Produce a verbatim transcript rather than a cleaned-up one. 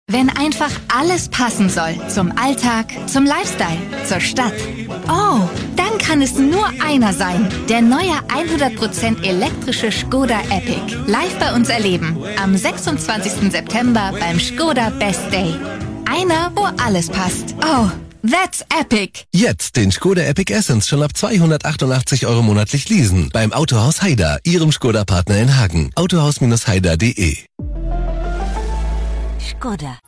Wenn einfach alles passen soll. Zum Alltag, zum Lifestyle, zur Stadt. Oh, dann kann es nur einer sein. Der neue hundert Prozent elektrische Skoda Epic. Live bei uns erleben. Am sechsundzwanzigsten September beim Skoda Best Day. Einer, wo alles passt. Oh, that's epic. Jetzt den Skoda Epic Essence schon ab zweihundertachtundachtzig Euro monatlich leasen. Beim Autohaus Haider, Ihrem Skoda-Partner in Hagen. autohaus Bindestrich haider punkt de. Skoda.